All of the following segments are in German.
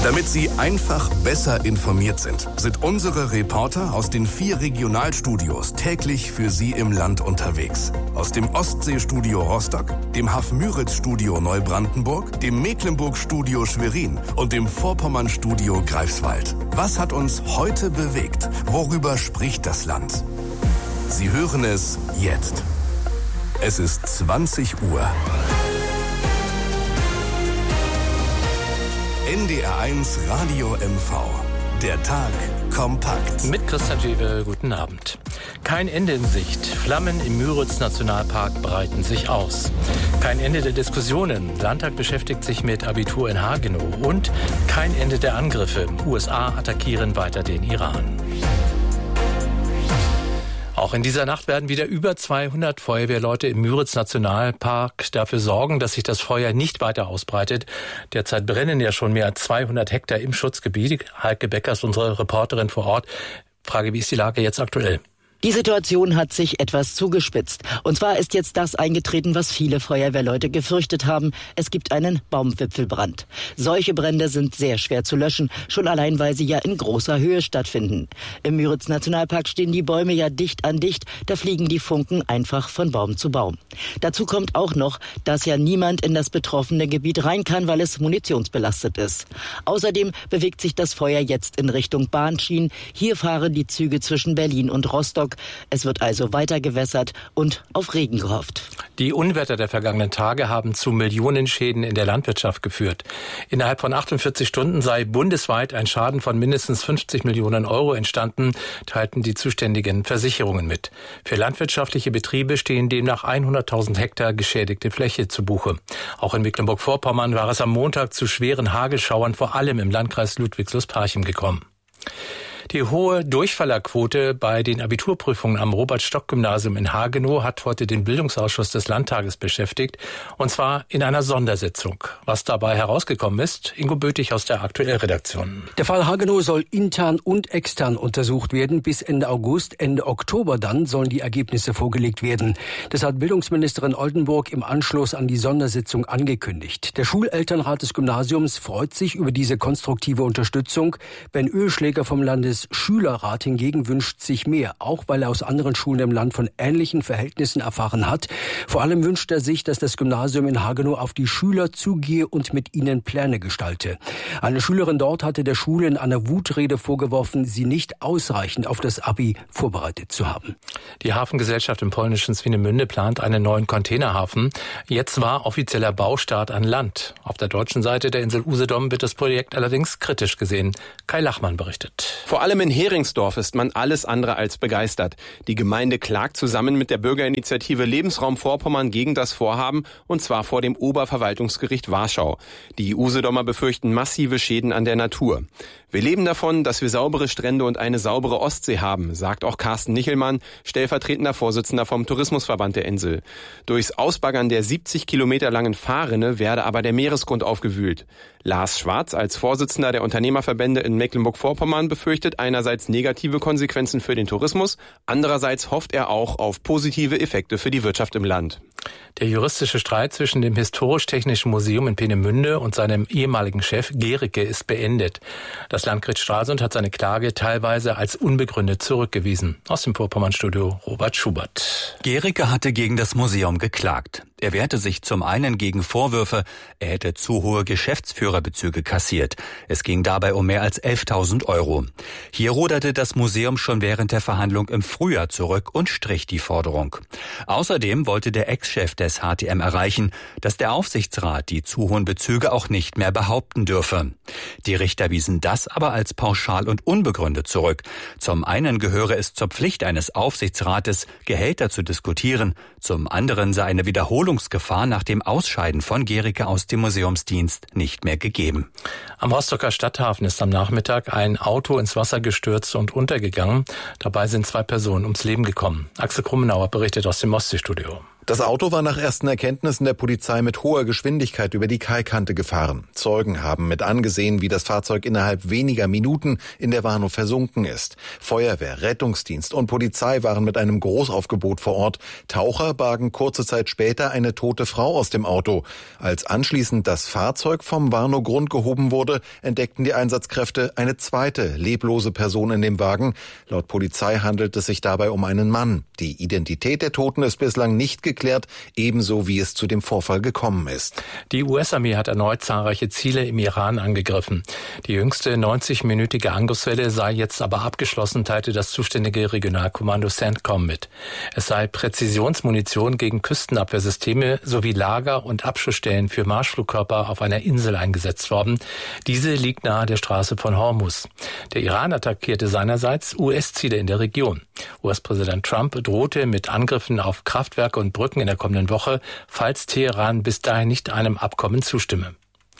Damit Sie einfach besser informiert sind unsere Reporter aus den 4 Regionalstudios täglich für Sie im Land unterwegs. Aus dem Ostseestudio Rostock, dem Hafmüritz-Studio Neubrandenburg, dem Mecklenburg-Studio Schwerin und dem Vorpommern-Studio Greifswald. Was hat uns heute bewegt? Worüber spricht das Land? Sie hören es jetzt. Es ist 20 Uhr. NDR1 Radio MV. Der Tag kompakt. Mit Christian Schewe, guten Abend. Kein Ende in Sicht. Flammen im Müritz-Nationalpark breiten sich aus. Kein Ende der Diskussionen. Landtag beschäftigt sich mit Abitur in Hagenow. Und kein Ende der Angriffe. USA attackieren weiter den Iran. Auch in dieser Nacht werden wieder über 200 Feuerwehrleute im Müritz-Nationalpark dafür sorgen, dass sich das Feuer nicht weiter ausbreitet. Derzeit brennen ja schon mehr als 200 Hektar im Schutzgebiet. Heike Beckers, unsere Reporterin vor Ort. Frage, wie ist die Lage jetzt aktuell? Die Situation hat sich etwas zugespitzt. Und zwar ist jetzt das eingetreten, was viele Feuerwehrleute gefürchtet haben. Es gibt einen Baumwipfelbrand. Solche Brände sind sehr schwer zu löschen, schon allein, weil sie ja in großer Höhe stattfinden. Im Müritz-Nationalpark stehen die Bäume ja dicht an dicht. Da fliegen die Funken einfach von Baum zu Baum. Dazu kommt auch noch, dass ja niemand in das betroffene Gebiet rein kann, weil es munitionsbelastet ist. Außerdem bewegt sich das Feuer jetzt in Richtung Bahnschienen. Hier fahren die Züge zwischen Berlin und Rostock. Es wird also weiter gewässert und auf Regen gehofft. Die Unwetter der vergangenen Tage haben zu Millionenschäden in der Landwirtschaft geführt. Innerhalb von 48 Stunden sei bundesweit ein Schaden von mindestens 50 Millionen Euro entstanden, teilten die zuständigen Versicherungen mit. Für landwirtschaftliche Betriebe stehen demnach 100.000 Hektar geschädigte Fläche zu Buche. Auch in Mecklenburg-Vorpommern war es am Montag zu schweren Hagelschauern, vor allem im Landkreis Ludwigslust-Parchim gekommen. Die hohe Durchfallerquote bei den Abiturprüfungen am Robert-Stock-Gymnasium in Hagenow hat heute den Bildungsausschuss des Landtages beschäftigt, und zwar in einer Sondersitzung. Was dabei herausgekommen ist, Ingo Bötig aus der Aktuell-Redaktion. Der Fall Hagenow soll intern und extern untersucht werden. Bis Ende August, Ende Oktober dann sollen die Ergebnisse vorgelegt werden. Das hat Bildungsministerin Oldenburg im Anschluss an die Sondersitzung angekündigt. Der Schulelternrat des Gymnasiums freut sich über diese konstruktive Unterstützung. Ben Oeschläger vom Landesschülerrat hingegen wünscht sich mehr, auch weil er aus anderen Schulen im Land von ähnlichen Verhältnissen erfahren hat. Vor allem wünscht er sich, dass das Gymnasium in Hagenow auf die Schüler zugehe und mit ihnen Pläne gestalte. Eine Schülerin dort hatte der Schule in einer Wutrede vorgeworfen, sie nicht ausreichend auf das Abi vorbereitet zu haben. Die Hafengesellschaft im polnischen Swinemünde plant einen neuen Containerhafen. Jetzt war offizieller Baustart an Land. Auf der deutschen Seite der Insel Usedom wird das Projekt allerdings kritisch gesehen. Kai Lachmann berichtet. Vor allem in Heringsdorf ist man alles andere als begeistert. Die Gemeinde klagt zusammen mit der Bürgerinitiative Lebensraum Vorpommern gegen das Vorhaben, und zwar vor dem Oberverwaltungsgericht Warschau. Die Usedomer befürchten massive Schäden an der Natur. Wir leben davon, dass wir saubere Strände und eine saubere Ostsee haben, sagt auch Carsten Nichelmann, stellvertretender Vorsitzender vom Tourismusverband der Insel. Durchs Ausbaggern der 70 Kilometer langen Fahrrinne werde aber der Meeresgrund aufgewühlt. Lars Schwarz als Vorsitzender der Unternehmerverbände in Mecklenburg-Vorpommern befürchtet einerseits negative Konsequenzen für den Tourismus, andererseits hofft er auch auf positive Effekte für die Wirtschaft im Land. Der juristische Streit zwischen dem Historisch-Technischen Museum in Peenemünde und seinem ehemaligen Chef Gericke ist beendet. Das Landgericht Stralsund hat seine Klage teilweise als unbegründet zurückgewiesen. Aus dem Vorpommern-Studio Robert Schubert. Gericke hatte gegen das Museum geklagt. Er wehrte sich zum einen gegen Vorwürfe, er hätte zu hohe Geschäftsführerbezüge kassiert. Es ging dabei um mehr als 11.000 Euro. Hier ruderte das Museum schon während der Verhandlung im Frühjahr zurück und strich die Forderung. Außerdem wollte der Ex-Chef des HTM erreichen, dass der Aufsichtsrat die zu hohen Bezüge auch nicht mehr behaupten dürfe. Die Richter wiesen das aber als pauschal und unbegründet zurück. Zum einen gehöre es zur Pflicht eines Aufsichtsrates, Gehälter zu diskutieren. Zum anderen sei eine Wiederholungsgefahr nach dem Ausscheiden von Gericke aus dem Museumsdienst nicht mehr gegeben. Am Rostocker Stadthafen ist am Nachmittag ein Auto ins Wasser gestürzt und untergegangen. Dabei sind 2 Personen ums Leben gekommen. Axel Krummenauer berichtet aus dem Ostseestudio. Das Auto war nach ersten Erkenntnissen der Polizei mit hoher Geschwindigkeit über die Kaikante gefahren. Zeugen haben mit angesehen, wie das Fahrzeug innerhalb weniger Minuten in der Warnow versunken ist. Feuerwehr, Rettungsdienst und Polizei waren mit einem Großaufgebot vor Ort. Taucher bargen kurze Zeit später eine tote Frau aus dem Auto. Als anschließend das Fahrzeug vom Warnow-Grund gehoben wurde, entdeckten die Einsatzkräfte eine zweite leblose Person in dem Wagen. Laut Polizei handelt es sich dabei um einen Mann. Die Identität der Toten ist bislang nicht geklärt, ebenso wie es zu dem Vorfall gekommen ist. Die US-Armee hat erneut zahlreiche Ziele im Iran angegriffen. Die jüngste 90-minütige Angriffswelle sei jetzt aber abgeschlossen, teilte das zuständige Regionalkommando CENTCOM mit. Es sei Präzisionsmunition gegen Küstenabwehrsysteme sowie Lager- und Abschussstellen für Marschflugkörper auf einer Insel eingesetzt worden. Diese liegt nahe der Straße von Hormuz. Der Iran attackierte seinerseits US-Ziele in der Region. US-Präsident Trump drohte mit Angriffen auf Kraftwerke und Brücken in der kommenden Woche, falls Teheran bis dahin nicht einem Abkommen zustimme.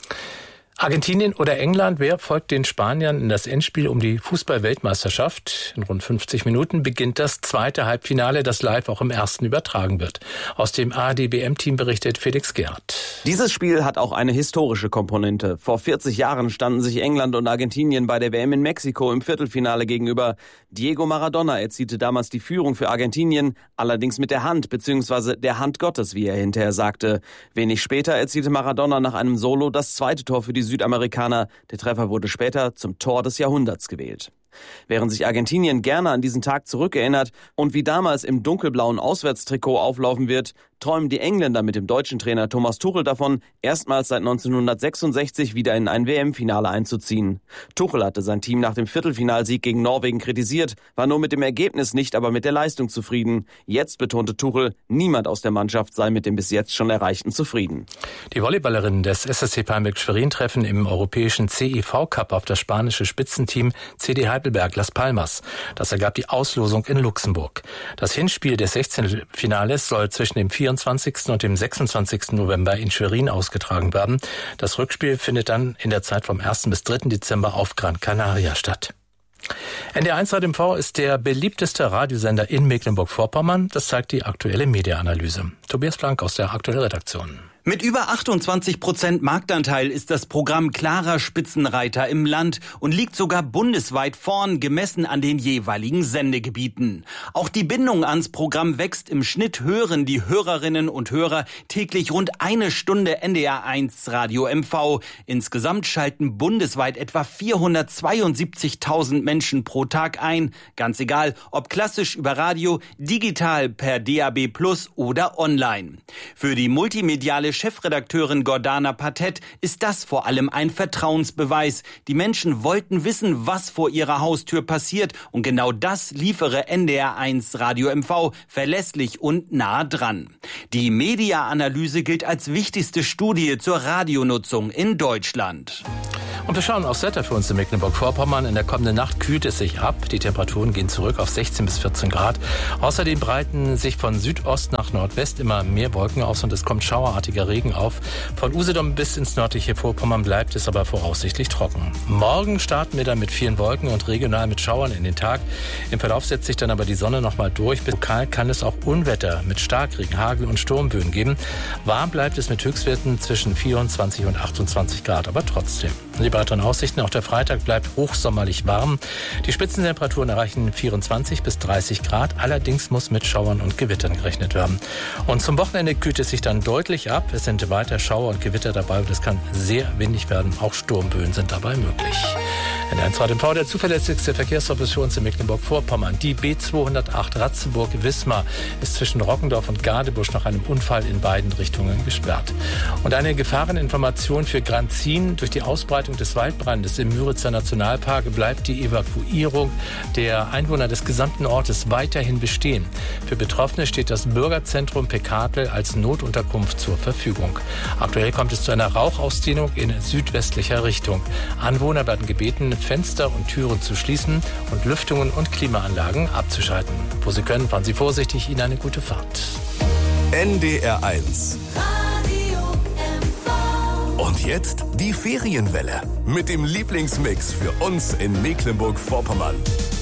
Argentinien oder England, wer folgt den Spaniern in das Endspiel um die Fußball-Weltmeisterschaft? In rund 50 Minuten beginnt das zweite Halbfinale, das live auch im ersten übertragen wird. Aus dem ARD-WM-Team berichtet Felix Gerhardt. Dieses Spiel hat auch eine historische Komponente. Vor 40 Jahren standen sich England und Argentinien bei der WM in Mexiko im Viertelfinale gegenüber. Diego Maradona erzielte damals die Führung für Argentinien, allerdings mit der Hand bzw. der Hand Gottes, wie er hinterher sagte. Wenig später erzielte Maradona nach einem Solo das zweite Tor für die Südamerikaner. Der Treffer wurde später zum Tor des Jahrhunderts gewählt. Während sich Argentinien gerne an diesen Tag zurückerinnert und wie damals im dunkelblauen Auswärtstrikot auflaufen wird, träumen die Engländer mit dem deutschen Trainer Thomas Tuchel davon, erstmals seit 1966 wieder in ein WM-Finale einzuziehen. Tuchel hatte sein Team nach dem Viertelfinalsieg gegen Norwegen kritisiert, war nur mit dem Ergebnis nicht, aber mit der Leistung zufrieden. Jetzt betonte Tuchel, niemand aus der Mannschaft sei mit dem bis jetzt schon Erreichten zufrieden. Die Volleyballerinnen des SSC Palmbeck Schwerin treffen im europäischen CIV Cup auf das spanische Spitzenteam CD Heidelberg Las Palmas. Das ergab die Auslosung in Luxemburg. Das Hinspiel des 16. Finales soll zwischen dem 24. und dem 26. November in Schwerin ausgetragen werden. Das Rückspiel findet dann in der Zeit vom 1. bis 3. Dezember auf Gran Canaria statt. NDR1 Radio MV ist der beliebteste Radiosender in Mecklenburg-Vorpommern. Das zeigt die aktuelle Mediaanalyse. Tobias Blank aus der aktuellen Redaktion. Mit über 28% Marktanteil ist das Programm klarer Spitzenreiter im Land und liegt sogar bundesweit vorn, gemessen an den jeweiligen Sendegebieten. Auch die Bindung ans Programm wächst. Im Schnitt hören die Hörerinnen und Hörer täglich rund 1 Stunde NDR1 Radio MV. Insgesamt schalten bundesweit etwa 472.000 Menschen pro Tag ein. Ganz egal, ob klassisch über Radio, digital per DAB+ oder online. Für die multimediale Chefredakteurin Gordana Patet ist das vor allem ein Vertrauensbeweis. Die Menschen wollten wissen, was vor ihrer Haustür passiert, und genau das liefere NDR1 Radio MV verlässlich und nah dran. Die Media-Analyse gilt als wichtigste Studie zur Radionutzung in Deutschland. Und wir schauen aufs Wetter für uns in Mecklenburg-Vorpommern. In der kommenden Nacht kühlt es sich ab. Die Temperaturen gehen zurück auf 16 bis 14 Grad. Außerdem breiten sich von Südost nach Nordwest immer mehr Wolken aus und es kommt schauerartiger Regen auf. Von Usedom bis ins nördliche Vorpommern bleibt es aber voraussichtlich trocken. Morgen starten wir dann mit vielen Wolken und regional mit Schauern in den Tag. Im Verlauf setzt sich dann aber die Sonne nochmal durch. Lokal kann es auch Unwetter mit Starkregen, Hagel und Sturmböen geben. Warm bleibt es mit Höchstwerten zwischen 24 und 28 Grad, aber trotzdem. Die weiteren Aussichten, auch der Freitag bleibt hochsommerlich warm. Die Spitzentemperaturen erreichen 24 bis 30 Grad. Allerdings muss mit Schauern und Gewittern gerechnet werden. Und zum Wochenende kühlt es sich dann deutlich ab. Es sind weiter Schauer und Gewitter dabei und es kann sehr windig werden. Auch Sturmböen sind dabei möglich. NDR1 Radio MV, der zuverlässigste Verkehrsservice für uns in Mecklenburg-Vorpommern. Die B208 Ratzeburg-Wismar ist zwischen Rockendorf und Gadebusch nach einem Unfall in beiden Richtungen gesperrt. Und eine Gefahreninformation für Granzin: durch die Ausbreitung des Waldbrandes im Müritzer Nationalpark bleibt die Evakuierung der Einwohner des gesamten Ortes weiterhin bestehen. Für Betroffene steht das Bürgerzentrum Pekatel als Notunterkunft zur Verfügung. Aktuell kommt es zu einer Rauchausdehnung in südwestlicher Richtung. Anwohner werden gebeten, Fenster und Türen zu schließen und Lüftungen und Klimaanlagen abzuschalten. Wo Sie können, fahren Sie vorsichtig. Ihnen eine gute Fahrt. NDR1 Und jetzt die Ferienwelle mit dem Lieblingsmix für uns in Mecklenburg-Vorpommern.